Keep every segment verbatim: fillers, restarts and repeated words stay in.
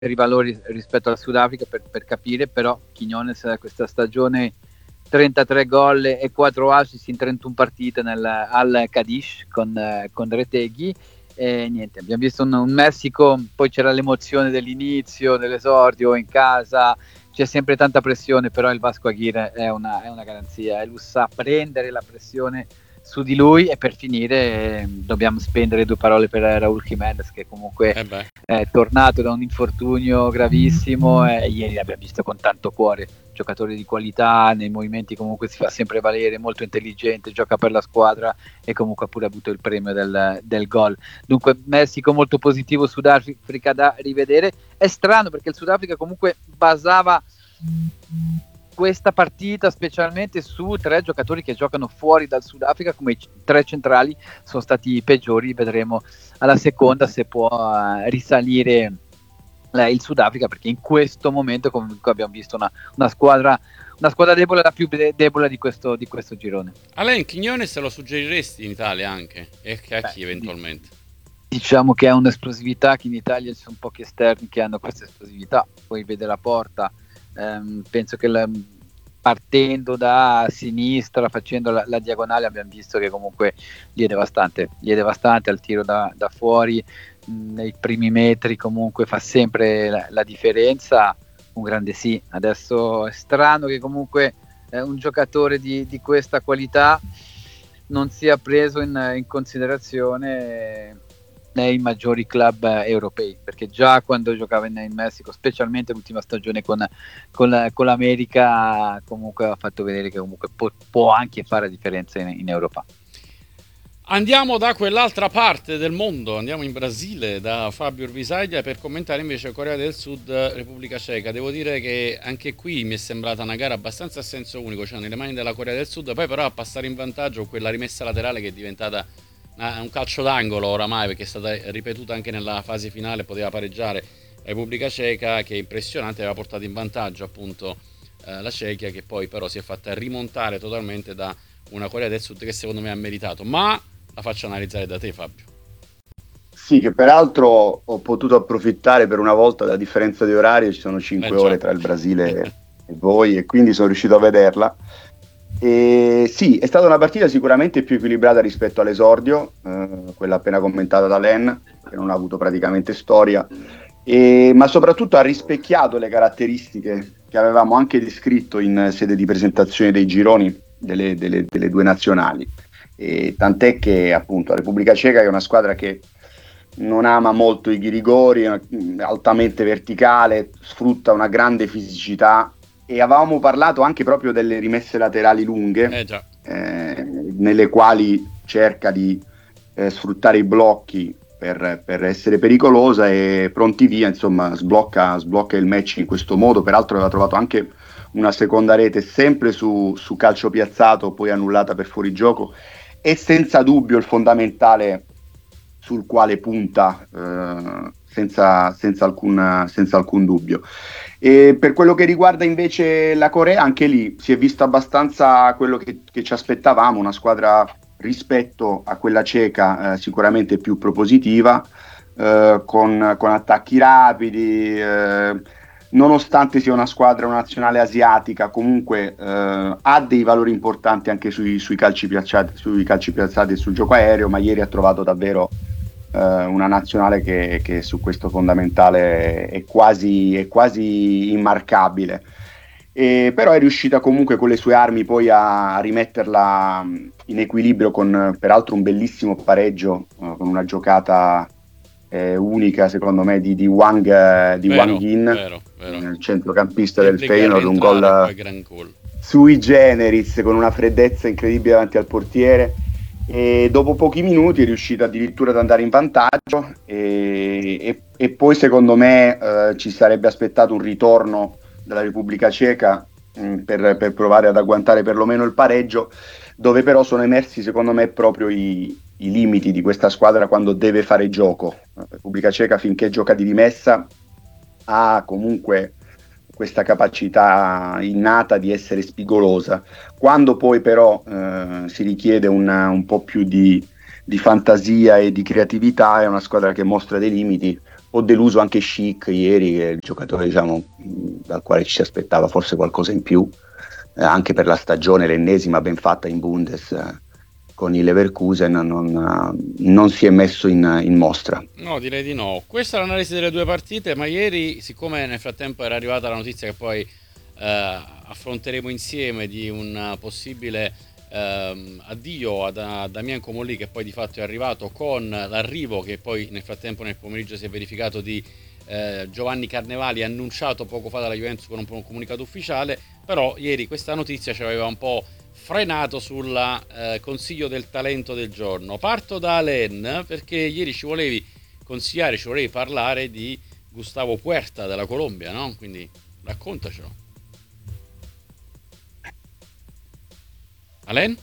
i valori rispetto al Sudafrica per, per capire, però Quiñones questa stagione trentatré gol e quattro assist in trentuno partite nel, al Cadiz con, con Retegui, e niente, abbiamo visto un, un Messico, poi c'era l'emozione dell'inizio, dell'esordio in casa, c'è sempre tanta pressione, però il Vasco Aguirre è una, è una garanzia, e lui sa prendere la pressione su di lui. E per finire eh, dobbiamo spendere due parole per Raúl Jiménez, che comunque eh è tornato da un infortunio gravissimo e ieri l'abbiamo visto con tanto cuore, giocatore di qualità, nei movimenti comunque si fa sempre valere, molto intelligente, gioca per la squadra e comunque ha pure avuto il premio del, del gol. Dunque Messico molto positivo, Sudafrica da rivedere. È strano perché il Sudafrica comunque basava questa partita specialmente su tre giocatori che giocano fuori dal Sudafrica, come i tre centrali sono stati i peggiori. Vedremo alla seconda se può uh, risalire uh, il Sudafrica, perché in questo momento comunque abbiamo visto una, una squadra una squadra debole, la più de- debole di questo, di questo girone. Alain, Quiñones lo suggeriresti in Italia anche? E a chi Beh, eventualmente? Diciamo che ha un'esplosività che in Italia ci sono pochi esterni che hanno questa esplosività, poi vede la porta. Um, penso che la, partendo da sinistra, facendo la, la diagonale, abbiamo visto che comunque gli è devastante, gli è devastante al tiro da, da fuori, mh, nei primi metri comunque fa sempre la, la differenza. Un grande sì. Adesso è strano che comunque eh, un giocatore di, di questa qualità non sia preso in, in considerazione nei maggiori club europei, perché già quando giocava in, in Messico, specialmente l'ultima stagione con, con, la, con l'America, comunque ha fatto vedere che comunque può, può anche fare differenza in, in Europa. Andiamo da quell'altra parte del mondo, andiamo in Brasile da Fabio Urvisaglia per commentare invece Corea del Sud, Repubblica Ceca. Devo dire che anche qui mi è sembrata una gara abbastanza a senso unico, cioè nelle mani della Corea del Sud, poi però a passare in vantaggio quella rimessa laterale che è diventata un calcio d'angolo oramai, perché è stata ripetuta anche nella fase finale, poteva pareggiare la Repubblica Ceca, che è impressionante, aveva portato in vantaggio appunto eh, la Cechia, che poi però si è fatta rimontare totalmente da una Corea del Sud che secondo me ha meritato. Ma la faccio analizzare da te, Fabio. Sì, che peraltro ho potuto approfittare per una volta della differenza di orario, ci sono cinque eh, ore tra il Brasile e voi, e quindi sono riuscito a vederla. E sì, è stata una partita sicuramente più equilibrata rispetto all'esordio, eh, quella appena commentata da Len, che non ha avuto praticamente storia, e, ma soprattutto ha rispecchiato le caratteristiche che avevamo anche descritto in sede di presentazione dei gironi delle, delle, delle due nazionali. E tant'è che appunto la Repubblica Ceca, che è una squadra che non ama molto i rigori, è altamente verticale, sfrutta una grande fisicità. E avevamo parlato anche proprio delle rimesse laterali lunghe, eh già. Eh, nelle quali cerca di eh, sfruttare i blocchi per, per essere pericolosa, e pronti via, insomma, sblocca, sblocca il match in questo modo. Peraltro aveva trovato anche una seconda rete sempre su, su calcio piazzato, poi annullata per fuorigioco, e senza dubbio il fondamentale sul quale punta, eh, senza, senza, alcun, senza alcun dubbio. E per quello che riguarda invece la Corea, anche lì si è visto abbastanza quello che, che ci aspettavamo, una squadra rispetto a quella ceca eh, sicuramente più propositiva, eh, con, con attacchi rapidi, eh, nonostante sia una squadra, una nazionale asiatica, comunque eh, ha dei valori importanti anche sui, sui calci piazzati, sui calci piazzati e sul gioco aereo, ma ieri ha trovato davvero una nazionale che, che su questo fondamentale è quasi, è quasi immarcabile, e però è riuscita comunque con le sue armi poi a rimetterla in equilibrio, con peraltro un bellissimo pareggio, uh, con una giocata eh, unica secondo me di, di Wang, di vero, Wang Yin, vero, vero. il centrocampista del Feyenoord, un gol goal sui generis, con una freddezza incredibile davanti al portiere. E dopo pochi minuti è riuscito addirittura ad andare in vantaggio, e, e, e poi secondo me eh, ci sarebbe aspettato un ritorno della Repubblica Ceca mh, per, per provare ad agguantare perlomeno il pareggio, dove però sono emersi secondo me proprio i, i limiti di questa squadra quando deve fare gioco. La Repubblica Ceca, finché gioca di rimessa, ha comunque questa capacità innata di essere spigolosa. Quando poi però eh, si richiede una, un po' più di, di fantasia e di creatività, è una squadra che mostra dei limiti, ho deluso anche Schick ieri, che è il giocatore, diciamo, dal quale ci si aspettava forse qualcosa in più, eh, anche per la stagione, l'ennesima ben fatta in Bundes eh, con il Leverkusen, non, non si è messo in, in mostra. No, direi di no. Questa è l'analisi delle due partite, ma ieri, siccome nel frattempo era arrivata la notizia che poi eh, affronteremo insieme di un possibile eh, addio a, a Damien Comolli, che poi di fatto è arrivato, con l'arrivo che poi nel frattempo nel pomeriggio si è verificato di eh, Giovanni Carnevali, annunciato poco fa dalla Juventus con un, un comunicato ufficiale, però ieri questa notizia ci aveva un po' frenato sul eh, consiglio del talento del giorno. Parto da Alen, perché ieri ci volevi consigliare, ci volevi parlare di Gustavo Puerta della Colombia, no? Quindi raccontacelo. Alen?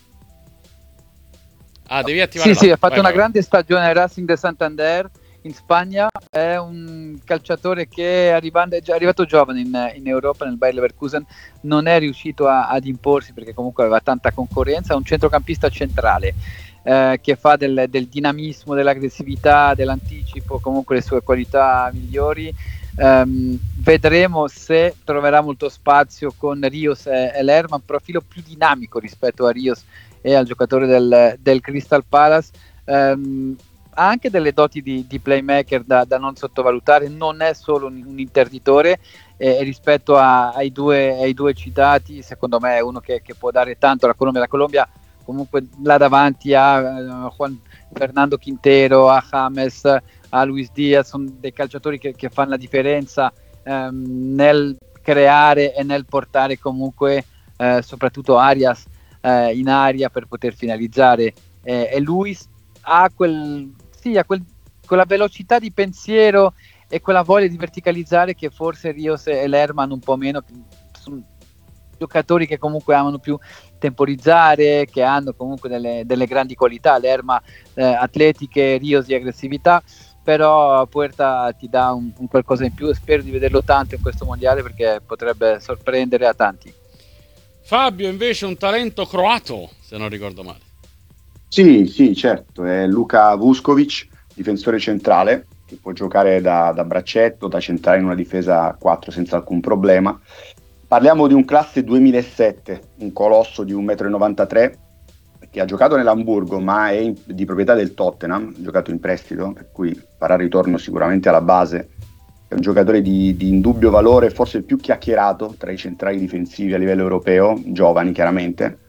Ah, devi attivare. Sì, sì, ha fatto vai, una vai. grande stagione al Racing de Santander in Spagna. È un calciatore che è, arrivando, è già arrivato giovane in, in Europa, nel Bayer Leverkusen, non è riuscito a, ad imporsi perché comunque aveva tanta concorrenza. È un centrocampista centrale eh, che fa del, del dinamismo, dell'aggressività, dell'anticipo, comunque le sue qualità migliori. Um, vedremo se troverà molto spazio con Rios e, e Lerma, un profilo più dinamico rispetto a Rios e al giocatore del, del Crystal Palace. Um, ha anche delle doti di, di playmaker da, da non sottovalutare, non è solo un, un interditore, e rispetto a, ai, due, ai due citati secondo me è uno che, che può dare tanto alla Colombia. La Colombia comunque là davanti a uh, Juan Fernando Quintero, a James, a Luis Diaz, sono dei calciatori che, che fanno la differenza um, nel creare e nel portare comunque uh, soprattutto Arias uh, in aria per poter finalizzare, eh, e Luis ha quel sì, ha quel, quella velocità di pensiero e quella voglia di verticalizzare che forse Rios e Lerma hanno un po' meno. Sono giocatori che comunque amano più temporizzare, che hanno comunque delle, delle grandi qualità, Lerma eh, atletiche, Rios di aggressività, però Puerta ti dà un, un qualcosa in più e spero di vederlo tanto in questo mondiale perché potrebbe sorprendere a tanti. Fabio invece un talento croato, se non ricordo male. Sì, sì, certo, è Luka Vuskovic, difensore centrale, che può giocare da, da braccetto, da centrale in una difesa a quattro senza alcun problema. Parliamo di un classe duemilasette, un colosso di un metro e novantatré, che ha giocato nell'Hamburgo ma è in, di proprietà del Tottenham, ha giocato in prestito, per cui farà ritorno sicuramente alla base. È un giocatore di, di indubbio valore, forse il più chiacchierato tra i centrali difensivi a livello europeo, giovani chiaramente.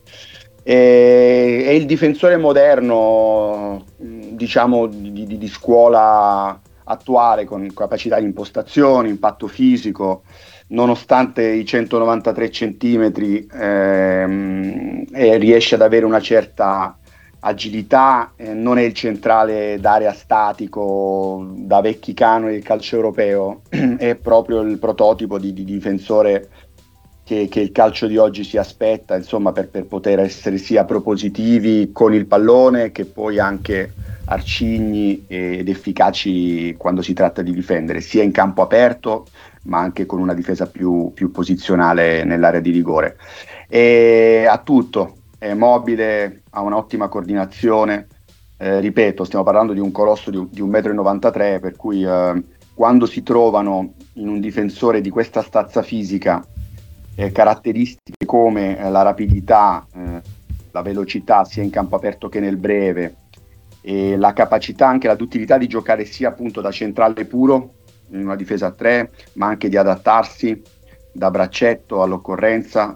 E, è il difensore moderno, diciamo di, di, di scuola attuale, con capacità di impostazione, impatto fisico, nonostante i centonovantatré centimetri ehm, e riesce ad avere una certa agilità, eh, non è il centrale d'area statico da vecchi canoni del calcio europeo, è proprio il prototipo di, di difensore che, che il calcio di oggi si aspetta, insomma, per, per poter essere sia propositivi con il pallone che poi anche arcigni ed efficaci quando si tratta di difendere, sia in campo aperto ma anche con una difesa più, più posizionale nell'area di rigore. E ha tutto, è mobile, ha un'ottima coordinazione, eh, ripeto, stiamo parlando di un colosso di, di un metro e novantatré, per cui eh, quando si trovano in un difensore di questa stazza fisica eh, caratteristiche come eh, la rapidità, eh, la velocità sia in campo aperto che nel breve, e la capacità, anche la duttilità di giocare sia appunto da centrale puro in una difesa a tre, ma anche di adattarsi da braccetto all'occorrenza,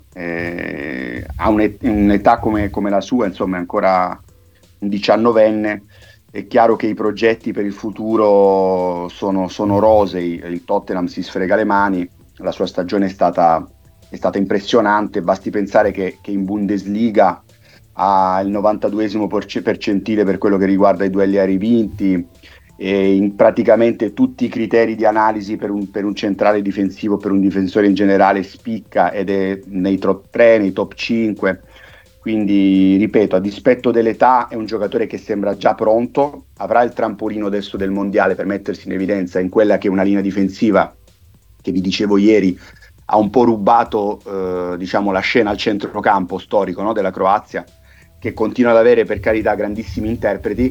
eh, a un'et- un'età come, come la sua, insomma è ancora un diciannovenne. È chiaro che i progetti per il futuro sono, sono rosei, il Tottenham si sfrega le mani, la sua stagione è stata, è stata impressionante, basti pensare che, che in Bundesliga ha il novantaduesimo percentile per quello che riguarda i duelli aerei vinti, e in praticamente tutti i criteri di analisi per un, per un centrale difensivo, per un difensore in generale, spicca ed è nei top tre, nei top cinque. Quindi ripeto, a dispetto dell'età è un giocatore che sembra già pronto, avrà il trampolino adesso del mondiale per mettersi in evidenza in quella che è una linea difensiva che vi dicevo ieri ha un po' rubato eh, diciamo la scena al centrocampo storico, no, della Croazia, che continua ad avere per carità grandissimi interpreti,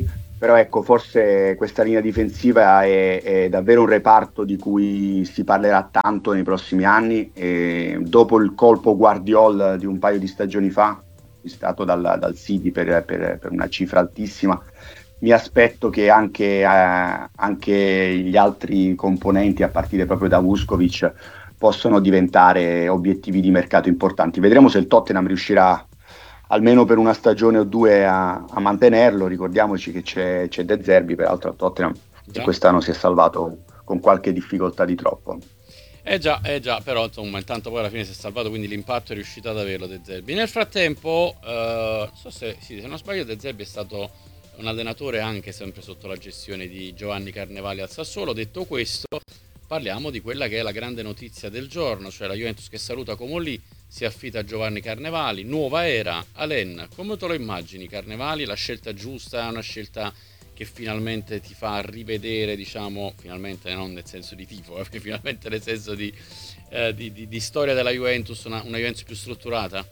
però ecco, forse questa linea difensiva è, è davvero un reparto di cui si parlerà tanto nei prossimi anni, e dopo il colpo Guardiol di un paio di stagioni fa, acquistato dal, dal City per, per, per una cifra altissima, mi aspetto che anche, eh, anche gli altri componenti, a partire proprio da Vuskovic, possano diventare obiettivi di mercato importanti. Vedremo se il Tottenham riuscirà almeno per una stagione o due a, a mantenerlo. Ricordiamoci che c'è, c'è De Zerbi, peraltro a Tottenham, Già. che quest'anno si è salvato con qualche difficoltà di troppo. Eh già, eh già, però insomma intanto poi alla fine si è salvato, quindi l'impatto è riuscito ad averlo De Zerbi. Nel frattempo, eh, so se, sì, se non sbaglio, De Zerbi è stato un allenatore anche sempre sotto la gestione di Giovanni Carnevali al Sassuolo. Detto questo, parliamo di quella che è la grande notizia del giorno, cioè la Juventus che saluta Comolli, si affida a Giovanni Carnevali, nuova era. Alen, come te lo immagini Carnevali? La scelta giusta, è una scelta che finalmente ti fa rivedere, diciamo, finalmente non nel senso di tifo, eh, finalmente nel senso di, eh, di, di, di storia della Juventus, una, una Juventus più strutturata?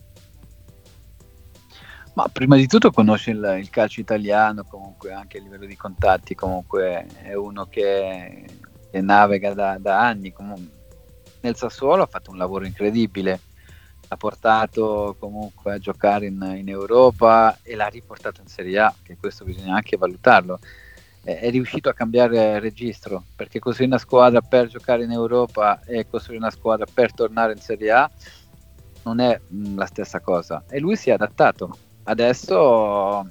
Ma prima di tutto conosce il, il calcio italiano, comunque anche a livello di contatti, comunque è uno che, che navega da, da anni. Comunque, nel Sassuolo ha fatto un lavoro incredibile, l'ha portato comunque a giocare in, in Europa e l'ha riportato in Serie A, che questo bisogna anche valutarlo. È, è riuscito a cambiare registro, perché costruire una squadra per giocare in Europa e costruire una squadra per tornare in Serie A non è mh, la stessa cosa, e lui si è adattato. Adesso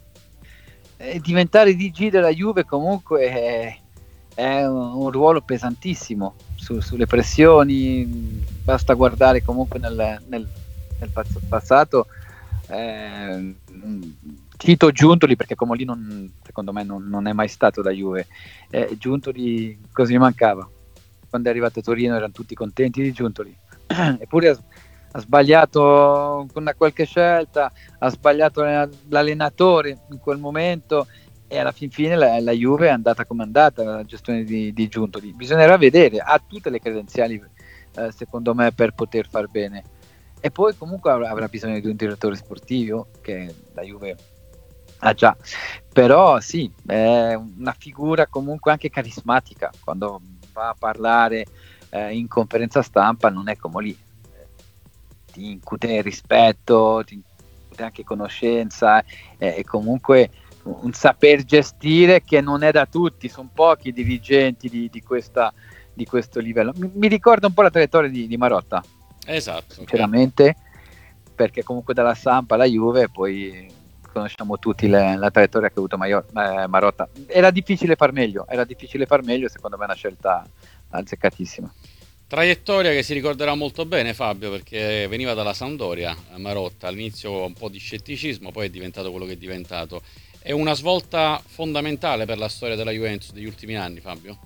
eh, diventare D G della Juve comunque è, è un, un ruolo pesantissimo su, sulle pressioni. Basta guardare comunque nel, nel, nel passato, eh, cito Giuntoli perché Comolli non, secondo me non, non è mai stato da Juve. eh, Giuntoli cosa gli mancava? Quando è arrivato a Torino erano tutti contenti di Giuntoli eppure ha, ha sbagliato con una qualche scelta, ha sbagliato l'allenatore in quel momento, e alla fin fine la, la Juve è andata come è andata, la gestione di, di Giuntoli. Bisognerà vedere, ha tutte le credenziali eh, secondo me per poter far bene, e poi comunque avrà, avrà bisogno di un direttore sportivo che la Juve ha già, però sì, è una figura comunque anche carismatica. Quando va a parlare eh, in conferenza stampa non è come lì, ti incute rispetto, ti incute anche conoscenza, eh, e comunque un saper gestire che non è da tutti, sono pochi i dirigenti di, di, questa, di questo livello. Mi, mi ricorda un po' la traiettoria di, di Marotta, esatto, sinceramente, okay. Perché comunque dalla Sampa alla Juve poi conosciamo tutti le, la traiettoria che ha avuto Maior, eh, Marotta. Era difficile far meglio, era difficile far meglio, secondo me è una scelta azzeccatissima. Traiettoria che si ricorderà molto bene Fabio, perché veniva dalla Sampdoria, Marotta, all'inizio un po' di scetticismo, poi è diventato quello che è diventato. È una svolta fondamentale per la storia della Juventus degli ultimi anni, Fabio?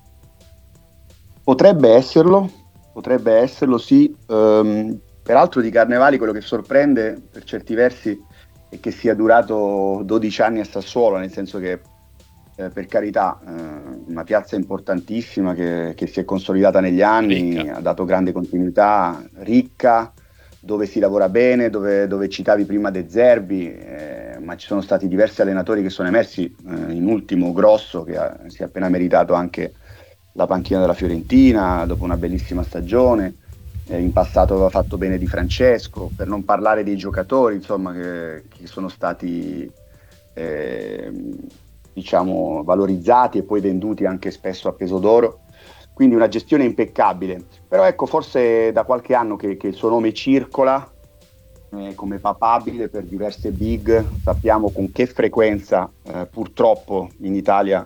Potrebbe esserlo, potrebbe esserlo sì. Um, peraltro di Carnevali quello che sorprende per certi versi è che sia durato dodici anni a Sassuolo, nel senso che eh, per carità eh, una piazza importantissima che, che si è consolidata negli anni, ricca. Ha dato grande continuità, ricca, dove si lavora bene, dove, dove citavi prima De Zerbi, eh, ma ci sono stati diversi allenatori che sono emersi, eh, in ultimo Grosso che ha, si è appena meritato anche la panchina della Fiorentina dopo una bellissima stagione, eh, in passato aveva fatto bene Di Francesco, per non parlare dei giocatori insomma che, che sono stati eh, diciamo valorizzati e poi venduti anche spesso a peso d'oro. Quindi una gestione impeccabile, però ecco forse da qualche anno che, che il suo nome circola eh, come papabile per diverse big. Sappiamo con che frequenza eh, purtroppo in Italia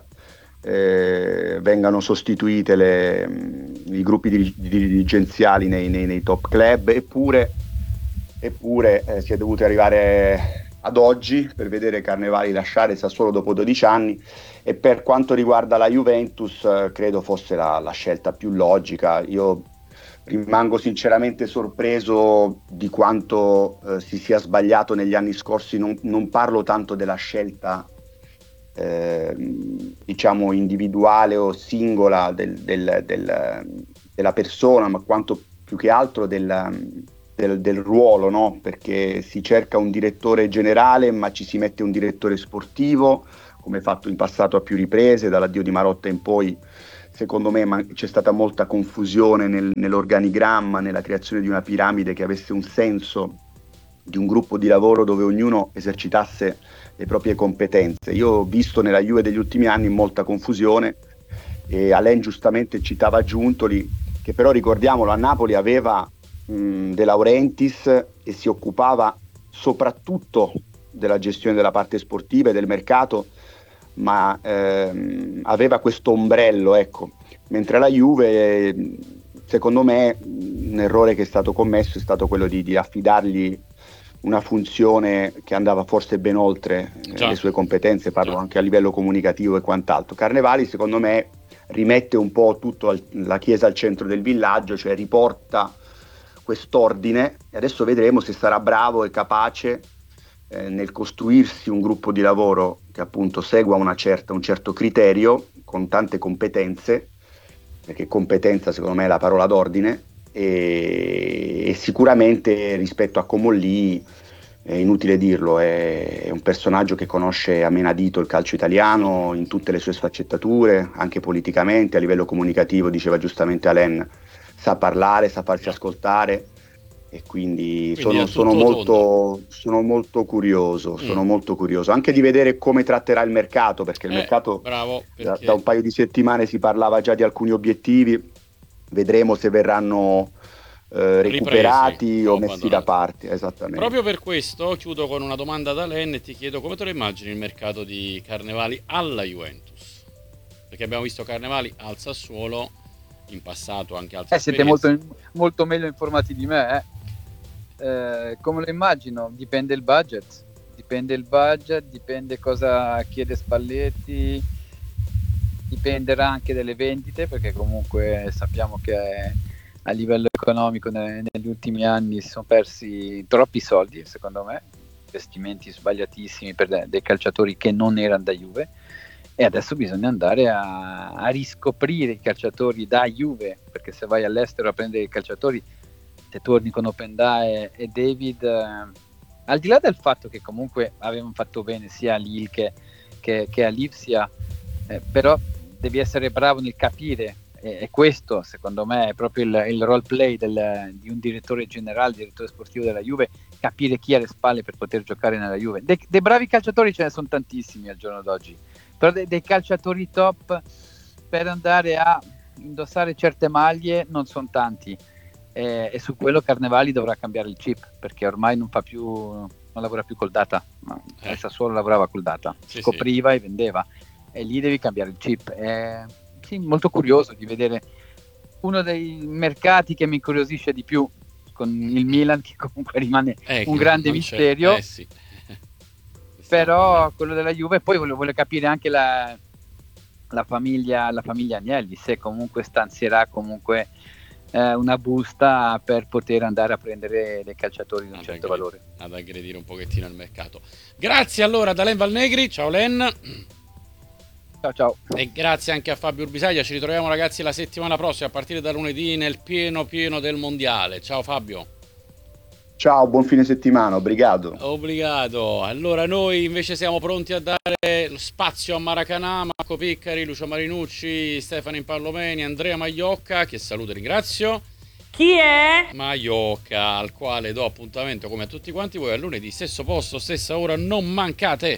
eh, vengano sostituite le, i gruppi dir- dirigenziali nei, nei, nei top club, eppure, eppure eh, si è dovuti arrivare ad oggi per vedere Carnevali lasciare Sassuolo dopo dodici anni, e per quanto riguarda la Juventus eh, credo fosse la, la scelta più logica. Io rimango sinceramente sorpreso di quanto eh, si sia sbagliato negli anni scorsi. Non, non parlo tanto della scelta eh, diciamo individuale o singola del, del, del, della persona, ma quanto più che altro del Del, del ruolo, no? Perché si cerca un direttore generale ma ci si mette un direttore sportivo come fatto in passato a più riprese, dall'addio di Marotta in poi. Secondo me ma- c'è stata molta confusione nel, nell'organigramma, nella creazione di una piramide che avesse un senso, di un gruppo di lavoro dove ognuno esercitasse le proprie competenze. Io ho visto nella Juve degli ultimi anni molta confusione, e Alain giustamente citava Giuntoli, che però ricordiamolo a Napoli aveva mh, De Laurentiis e si occupava soprattutto della gestione della parte sportiva e del mercato, ma ehm, aveva questo ombrello, ecco, mentre la Juve, secondo me, un errore che è stato commesso è stato quello di, di affidargli una funzione che andava forse ben oltre eh, le sue competenze, parlo Già. anche a livello comunicativo e quant'altro. Carnevali, secondo me, rimette un po' tutto al, la chiesa al centro del villaggio, cioè riporta quest'ordine, e adesso vedremo se sarà bravo e capace eh, nel costruirsi un gruppo di lavoro che appunto segua una certa, un certo criterio, con tante competenze, perché competenza secondo me è la parola d'ordine, e, e sicuramente rispetto a Comolli, è inutile dirlo, è, è un personaggio che conosce a menadito il calcio italiano in tutte le sue sfaccettature, anche politicamente, a livello comunicativo, diceva giustamente Alain, sa parlare, sa farsi ascoltare, e quindi, quindi sono, sono, molto, sono molto curioso, mm. sono molto curioso anche di vedere come tratterà il mercato, perché il eh, mercato bravo, perché... Da, da un paio di settimane si parlava già di alcuni obiettivi, vedremo se verranno eh, recuperati Ripresi, o messi da parte. Esattamente. Proprio per questo chiudo con una domanda ad Alain e ti chiedo come te lo immagini il mercato di Carnevali alla Juventus, perché abbiamo visto Carnevali al Sassuolo, in passato anche altre eh, siete molto, molto meglio informati di me, eh. Eh, come lo immagino? Dipende il budget, dipende il budget, dipende cosa chiede Spalletti, dipenderà anche dalle vendite, perché comunque sappiamo che a livello economico ne, negli ultimi anni si sono persi troppi soldi, secondo me, investimenti sbagliatissimi per de, dei calciatori che non erano da Juve, e adesso bisogna andare a, a riscoprire i calciatori da Juve, perché se vai all'estero a prendere i calciatori, se torni con Openda e, e David, eh, al di là del fatto che comunque avevano fatto bene sia a Lille che, che, che a Lipsia, eh, però devi essere bravo nel capire, e, e questo secondo me è proprio il, il role play del, di un direttore generale, direttore sportivo della Juve, capire chi ha le spalle per poter giocare nella Juve. De, dei bravi calciatori ce ne sono tantissimi al giorno d'oggi, però de, dei calciatori top per andare a indossare certe maglie non sono tanti. E, e su quello Carnevali dovrà cambiare il chip, perché ormai non fa più, non lavora più col data, ma eh. Sassuolo lavorava col data, sì, scopriva sì. e vendeva, e lì devi cambiare il chip. E, sì, molto curioso di vedere uno dei mercati che mi incuriosisce di più, con il Milan che comunque rimane eh, un grande misterio, eh, sì. però quello della Juve. Poi voglio, voglio capire anche la, la famiglia la famiglia Agnelli, se comunque stanzierà comunque una busta per poter andare a prendere dei calciatori di un ad certo aggredire, valore, ad aggredire un pochettino il mercato. Grazie allora ad Alain Valnegri, ciao Len. Ciao ciao. E grazie anche a Fabio Urbisaglia, ci ritroviamo ragazzi la settimana prossima a partire da lunedì nel pieno pieno del mondiale. Ciao Fabio. Ciao, buon fine settimana, obrigado. Obrigado. Allora noi invece siamo pronti a dare lo spazio a Maracanã, Marco Piccari, Lucio Marinucci, Stefano Impallomeni, Andrea Maiocca, che saluto e ringrazio. Chi è? Maiocca, al quale do appuntamento come a tutti quanti voi a lunedì, stesso posto, stessa ora, non mancate.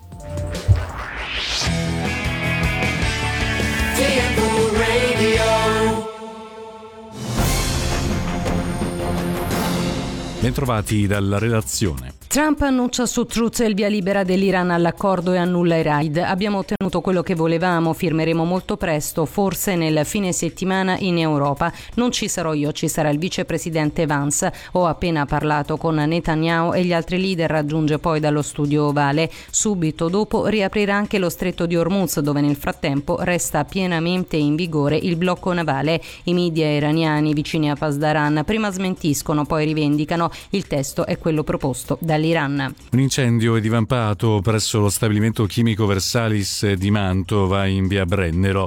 Bentrovati dalla redazione. Trump annuncia su Truth il via libera dell'Iran all'accordo e annulla i raid. Abbiamo ottenuto quello che volevamo, firmeremo molto presto, forse nel fine settimana in Europa. Non ci sarò io, ci sarà il vicepresidente Vance. Ho appena parlato con Netanyahu e gli altri leader, raggiunge poi dallo studio ovale. Subito dopo riaprirà anche lo stretto di Hormuz, dove nel frattempo resta pienamente in vigore il blocco navale. I media iraniani vicini a Pasdaran prima smentiscono, poi rivendicano. Il testo è quello proposto dall'Iran. Un incendio è divampato presso lo stabilimento chimico Versalis di Mantova in via Brennero.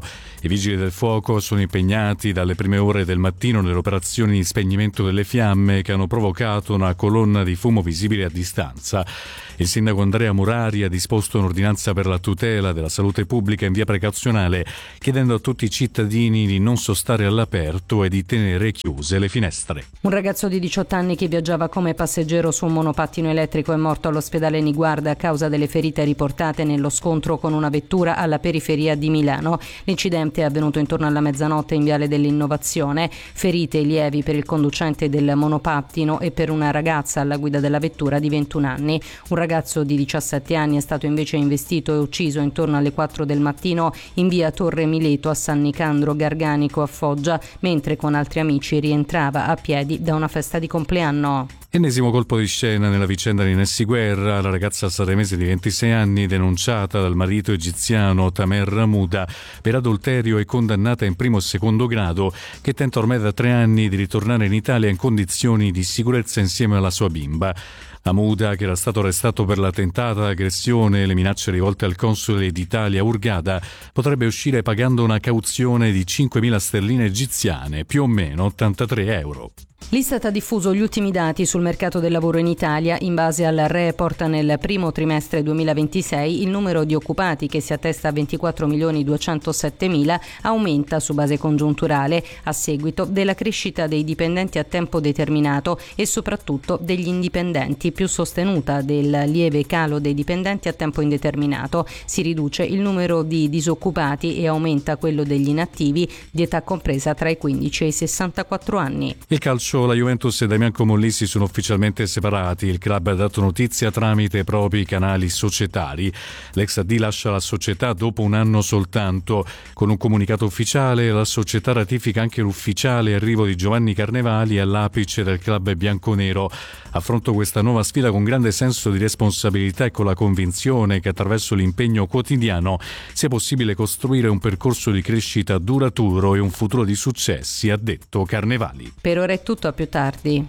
I vigili del fuoco sono impegnati dalle prime ore del mattino nelle operazioni di spegnimento delle fiamme che hanno provocato una colonna di fumo visibile a distanza. Il sindaco Andrea Murari ha disposto un'ordinanza per la tutela della salute pubblica in via precauzionale, chiedendo a tutti i cittadini di non sostare all'aperto e di tenere chiuse le finestre. Un ragazzo di diciotto anni che viaggiava come passeggero su un monopattino elettrico è morto all'ospedale Niguarda a causa delle ferite riportate nello scontro con una vettura alla periferia di Milano. L'incidente è avvenuto intorno alla mezzanotte in Viale dell'Innovazione. Ferite lievi per il conducente del monopattino e per una ragazza alla guida della vettura di ventuno anni. Un ragazzo di diciassette anni è stato invece investito e ucciso intorno alle quattro del mattino in via Torre Mileto a San Nicandro Garganico a Foggia, mentre con altri amici rientrava a piedi da una festa di compleanno. Ennesimo colpo di scena nella vicenda di Nessi Guerra. La ragazza sanremese di ventisei anni, denunciata dal marito egiziano Tamer Ramuda per adulterio e condannata in primo e secondo grado, che tenta ormai da tre anni di ritornare in Italia in condizioni di sicurezza insieme alla sua bimba. Amuda, che era stato arrestato per la tentata aggressione e le minacce rivolte al console d'Italia a Hurghada, potrebbe uscire pagando una cauzione di cinquemila sterline egiziane, più o meno ottantatré euro. L'Istat ha diffuso gli ultimi dati sul mercato del lavoro in Italia. In base al report, nel primo trimestre duemilaventisei il numero di occupati, che si attesta a ventiquattro milioni duecentosettemila, aumenta su base congiunturale a seguito della crescita dei dipendenti a tempo determinato e soprattutto degli indipendenti, più sostenuta del lieve calo dei dipendenti a tempo indeterminato. Si riduce il numero di disoccupati e aumenta quello degli inattivi di età compresa tra i quindici e i sessantaquattro anni. Il calcio, la Juventus e Damian Comollissi sono ufficialmente separati. Il club ha dato notizia tramite i propri canali societari. L'ex A D lascia la società dopo un anno soltanto. Con un comunicato ufficiale, la società ratifica anche l'ufficiale arrivo di Giovanni Carnevali all'apice del club bianconero. Affronto questa nuova sfida con grande senso di responsabilità e con la convinzione che attraverso l'impegno quotidiano sia possibile costruire un percorso di crescita duraturo e un futuro di successi, ha detto Carnevali. Per ora è tutto, a più tardi.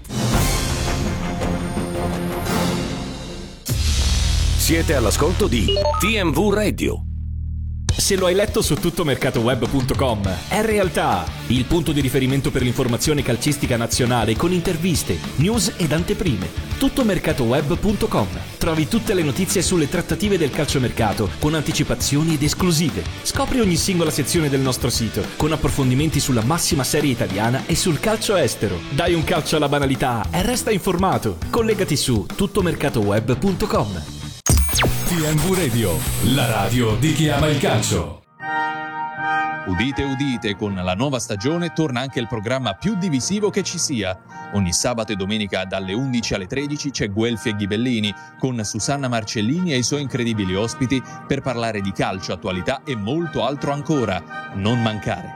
Siete all'ascolto di T M V Radio. Se lo hai letto su tuttomercatoweb punto com, è realtà, il punto di riferimento per l'informazione calcistica nazionale con interviste, news ed anteprime. tuttomercatoweb punto com. Trovi tutte le notizie sulle trattative del calciomercato con anticipazioni ed esclusive. Scopri ogni singola sezione del nostro sito con approfondimenti sulla massima serie italiana e sul calcio estero. Dai un calcio alla banalità e resta informato. Collegati su tuttomercatoweb punto com. T M V Radio, la radio di chi ama il calcio. Udite, udite, con la nuova stagione torna anche il programma più divisivo che ci sia. Ogni sabato e domenica dalle undici alle tredici c'è Guelfi e Ghibellini con Susanna Marcellini e i suoi incredibili ospiti per parlare di calcio, attualità e molto altro ancora. Non mancare.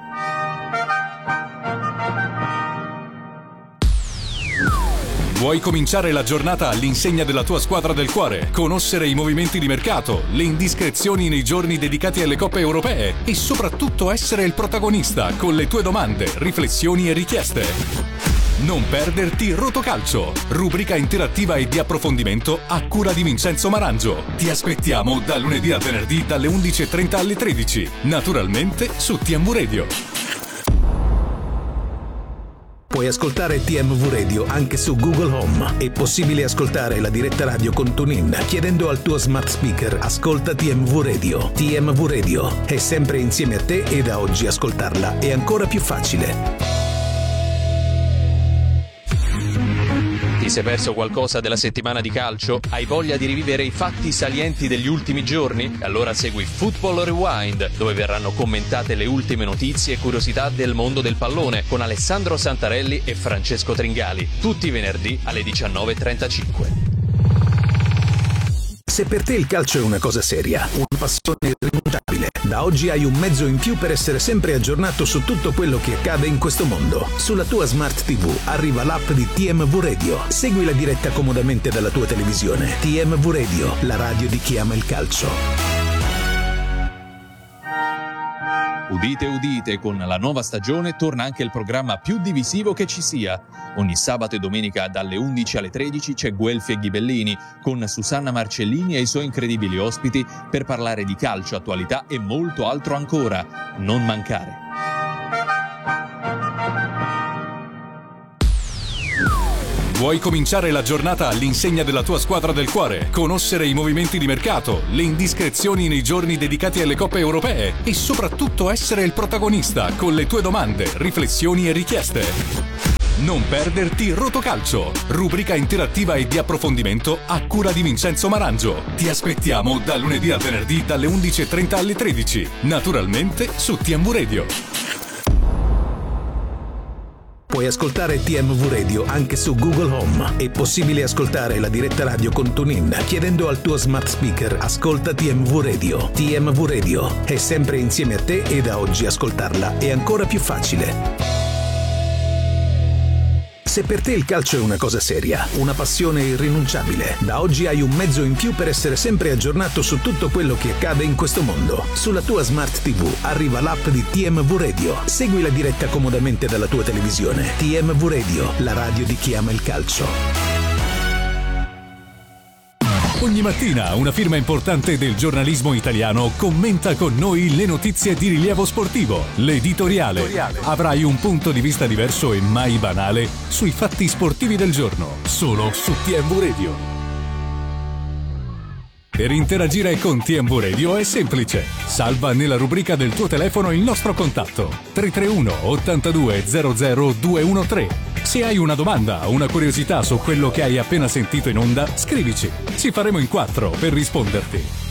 Vuoi cominciare la giornata all'insegna della tua squadra del cuore? Conoscere i movimenti di mercato, le indiscrezioni nei giorni dedicati alle coppe europee e soprattutto essere il protagonista con le tue domande, riflessioni e richieste. Non perderti Rotocalcio, rubrica interattiva e di approfondimento a cura di Vincenzo Marangio. Ti aspettiamo da lunedì a venerdì dalle undici e trenta alle tredici, naturalmente su T M V Radio. Puoi ascoltare T M V Radio anche su Google Home. È possibile ascoltare la diretta radio con TuneIn chiedendo al tuo smart speaker ascolta T M V Radio. T M V Radio è sempre insieme a te e da oggi ascoltarla è ancora più facile. Ti sei perso qualcosa della settimana di calcio? Hai voglia di rivivere i fatti salienti degli ultimi giorni? Allora segui Football Rewind, dove verranno commentate le ultime notizie e curiosità del mondo del pallone con Alessandro Santarelli e Francesco Tringali, tutti i venerdì alle diciannove e trentacinque. Se per te il calcio è una cosa seria, una passione irrinunciabile, da oggi hai un mezzo in più per essere sempre aggiornato su tutto quello che accade in questo mondo. Sulla tua Smart T V arriva l'app di T M V Radio. Segui la diretta comodamente dalla tua televisione. T M V Radio, la radio di chi ama il calcio. Udite udite, con la nuova stagione torna anche il programma più divisivo che ci sia. Ogni sabato e domenica dalle undici alle tredici c'è Guelfi e Ghibellini con Susanna Marcellini e i suoi incredibili ospiti per parlare di calcio, attualità e molto altro ancora. Non mancare. Vuoi cominciare la giornata all'insegna della tua squadra del cuore? Conoscere i movimenti di mercato, le indiscrezioni nei giorni dedicati alle coppe europee e soprattutto essere il protagonista con le tue domande, riflessioni e richieste? Non perderti Rotocalcio, rubrica interattiva e di approfondimento a cura di Vincenzo Marangio. Ti aspettiamo da lunedì a venerdì dalle undici e trenta alle tredici, naturalmente su T M V Radio. Puoi ascoltare T M V Radio anche su Google Home. È possibile ascoltare la diretta radio con TuneIn chiedendo al tuo smart speaker "Ascolta T M V Radio". T M V Radio è sempre insieme a te e da oggi ascoltarla è ancora più facile. Se per te il calcio è una cosa seria, una passione irrinunciabile, da oggi hai un mezzo in più per essere sempre aggiornato su tutto quello che accade in questo mondo. Sulla tua Smart T V arriva l'app di T M V Radio. Segui la diretta comodamente dalla tua televisione. T M V Radio, la radio di chi ama il calcio. Ogni mattina una firma importante del giornalismo italiano commenta con noi le notizie di rilievo sportivo. L'editoriale. Avrai un punto di vista diverso e mai banale sui fatti sportivi del giorno, solo su T M V Radio. Per interagire con T M V Radio è semplice. Salva nella rubrica del tuo telefono il nostro contatto tre tre uno ottantadue zero zero due uno tre. Se hai una domanda o una curiosità su quello che hai appena sentito in onda, scrivici. Ci faremo in quattro per risponderti.